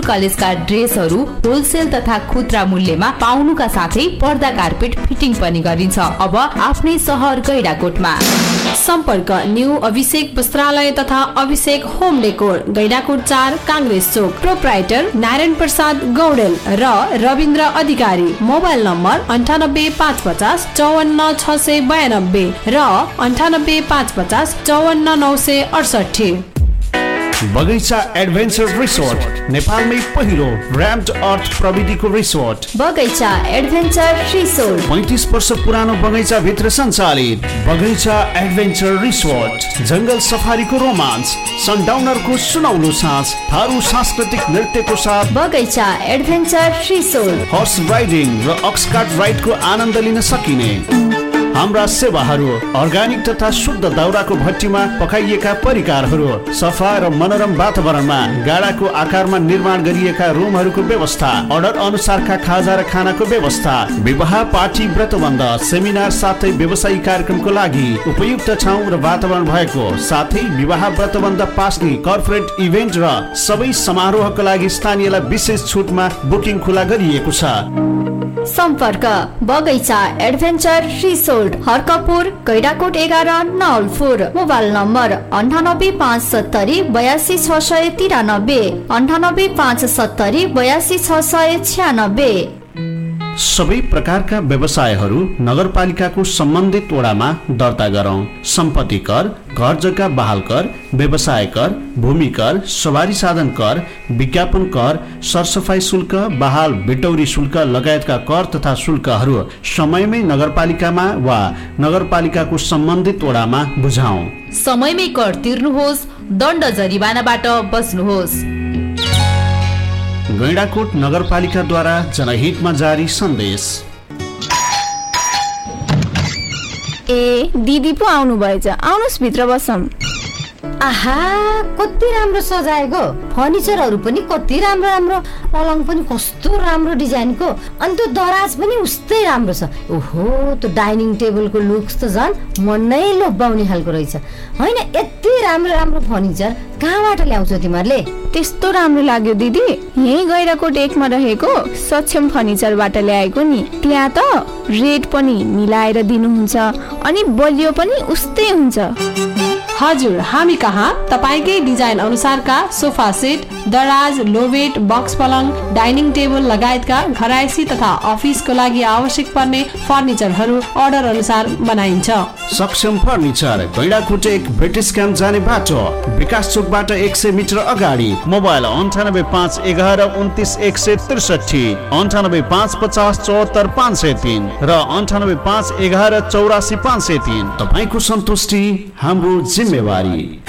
कलेजका ड्रेसहरू होलसेल तथा खुद्रा मूल्यमा पाउनुका साथै पर्दा कार्पेट फिटिङ पनि गरिन्छ। अब आफ्नै सहर गैंडाकोटमा। सम्पर्क न्यू अभिषेक वस्त्रालय तथा अभिषेक होम डेकोर, गैंडाकोट 4 कांग्रेस चोक। प्रोप्राइटर नारायण प्रसाद गौडेल र रविन्द्र अधिकारी। मोबाइल नम्बर 98 550 54 692 र 98 550 54 968। बगैंचा एडभेन्चर रिसोर्ट, नेपालमै पहिलो र्याम्ड अर्थ प्रविधिको रिसोर्ट। बगैंचा एडभेन्चर रिसोर्ट 35 वर्ष पुरानो बगैंचा भित्र सञ्चालित बगैंचा एडभेन्चर रिसोर्ट। जंगल सफारीको रोमान्स, सनडाउनरको सुनौलो साँझ, थारू सांस्कृतिक नृत्यको साथ बगैंचा एडभेन्चर रिसोर्ट। हर्स राइडिङ र अक्सकार्ट राइडको आनन्द लिन सकिने हाम्रा सेवाहरू, अर्ग्यानिक तथा शुद्ध दाउराको भट्टीमा पकाइएका परिकारहरू, सफा र मनोरम वातावरणमा गाडाको आकारमा निर्माण गरिएका रुमहरूको व्यवस्था, अर्डर अनुसारका खाजा र खानाको व्यवस्था, विवाह पार्टी व्रतबन्ध सेमिनार साथै व्यवसायिक कार्यक्रमको लागि उपयुक्त ठाउँ र वातावरण भएको साथै विवाह व्रतबन्ध पास्ने कर्पोरेट इभेन्ट र सबै समारोहका लागि स्थानीयलाई विशेष छुटमा बुकिङ खुला गरिएको छ। सम्पर्क बगैंचा adventure resort, Harkapur, Gaindakot 11 Nawalpur. Mobile number 98 570 82 693 98 570 82 696। सबै प्रकारका व्यवसायहरू नगरपालिकाको सम्बन्धित वडामा दर्ता गरौँ। सम्पत्ति कर, घर जग्गा बहाल कर, व्यवसाय कर, भूमि कर, सवारी साधन कर, विज्ञापन कर, सरसफाई शुल्क, बहाल बिटौरी शुल्क लगायतका कर तथा शुल्कहरू समयमै नगरपालिकामा वा नगरपालिकाको सम्बन्धित वडामा बुझाउँ। समयमै कर तिर्नुहोस्, दण्ड जरिवानाबाट बच्नुहोस्। गैंडाकोट नगरपालिकाद्वारा जनहितमा जारी सन्देश। ए दिदी पो आउनु भएछ, आउनुस् भित्र बसौँ। आहा कति राम्रो सजाएको, फर्निचरहरू पनि कति राम्रो राम्रो, पलङ पनि कस्तो राम्रो डिजाइनको, अनि त्यो दराज पनि उस्तै राम्रो छ। ओहो त्यो डाइनिङ टेबलको लुक्स त झन् मन नै लोभ्याउने खालको रहेछ। होइन यति राम्रो राम्रो फर्निचर कहाँबाट ल्याउँछौ तिमीहरूले? त्यस्तो राम्रो लाग्यो दिदी, यही गैंडाकोट 1 मा रहेको सक्षम फर्निचरबाट ल्याएको नि। त्यहाँ त रेट पनि मिलाएर दिनुहुन्छ अनि बलियो पनि उस्तै हुन्छ। हजुर, हामी कहाँ तपाईकै डिजाइन अनुसारका सोफा सेट, दराज, लोबेट, बक्स पलङ, डाइनिङ टेबल लगायतका घरायसी तथा अफिसको लागि आवश्यक पर्ने फर्निचरहरू अर्डर अनुसार बनाइन्छ। सक्षम फर्निचर, गैंडाकोट 1 ब्रिटिस क्याम्प जाने बाटो, विकास चोकबाट 100 मिटर अगाडि। मोबाइल 98 5 11 29 163 98 5 50 74 503 र 98 5 11 84 503। तपाईको सन्तुष्टि हाम्रो जिम्मेवारी।